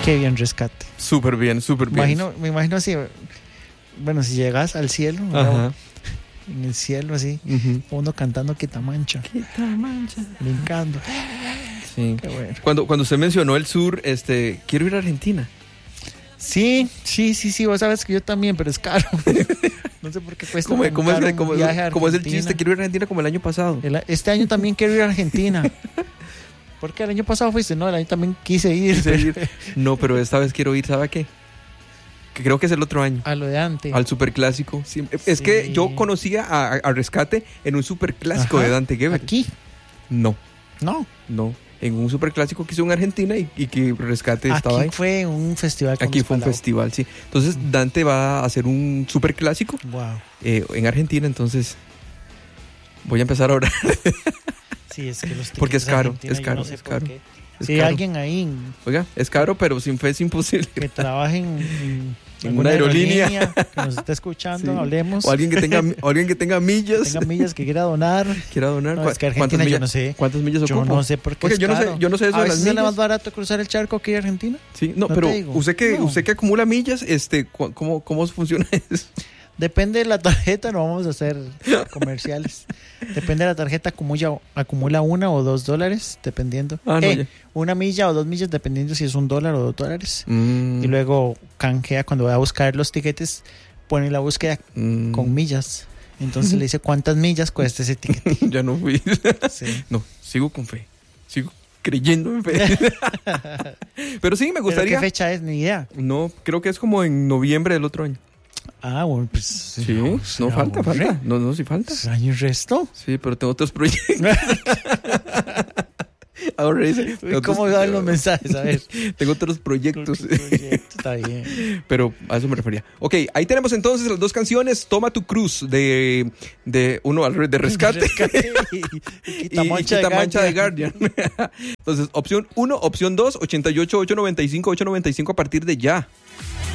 Qué bien rescate. Súper bien, súper bien. Me imagino así, bueno, si llegas al cielo, Ajá. en el cielo así, Uh-huh. uno cantando Quitamancha, brincando. Sí. Qué bueno. Cuando usted mencionó el sur, quiero ir a Argentina. Sí, vos sabes que yo también, pero es caro. No sé por qué cuesta ¿Cómo tan caro un viaje a es el Argentina. chiste? Quiero ir a Argentina como el año pasado. Este año también quiero ir a Argentina. ¿Por qué el año pasado fuiste? No, el año también quise ir. No, pero esta vez quiero ir, ¿sabe a qué? Que creo que es el otro año. A lo de Dante. Al superclásico. Sí. Es que yo conocía a Rescate en un superclásico de Dante Gebel. ¿Aquí? No. No. En un superclásico que hizo en Argentina y que Rescate estaba ahí. Aquí fue un festival. Aquí fue un festival, sí. Entonces Dante va a hacer un superclásico en Argentina, entonces voy a empezar a orar. Sí, es que los porque es caro, es caro. No sé caro. Si hay alguien ahí. Oiga, es caro, pero sin fe es imposible. Que trabaje en una aerolínea que nos esté escuchando, hablemos. O alguien que tenga millas. Tenga millas que quiera donar. No, es que Argentina yo no sé. ¿Cuántas millas ocupa? Yo no sé por qué. Yo no sé eso de las millas. ¿Es más barato cruzar el charco que ir a Argentina? Sí, no, pero usted que acumula millas, ¿cómo funciona eso? Depende de la tarjeta, no vamos a hacer comerciales. Depende de la tarjeta, acumula $1 o $2, dependiendo. Una milla o 2 millas, dependiendo si es $1 o $2. Y luego canjea, cuando va a buscar los tiquetes, pone la búsqueda con millas. Entonces le dice cuántas millas cuesta ese tiquete. Ya no fui. Sí. No, sigo con fe. Sigo creyendo en fe. Pero sí, me gustaría. ¿Pero qué fecha es? Ni idea. No, creo que es como en noviembre del otro año. Bueno, pues... Sí, no falta. No, sí falta. ¿Año y resto? Sí, pero tengo otros proyectos. Ahora dice... ¿Cómo dan los mensajes? A ver. Tengo otros proyectos. Está bien. Pero a eso me refería. Ok, ahí tenemos entonces las dos canciones. Toma tu cruz de Rescate. Y Quitamancha de Guardian. Entonces, opción 1, opción 2, 88, 895, 895 a partir de ya.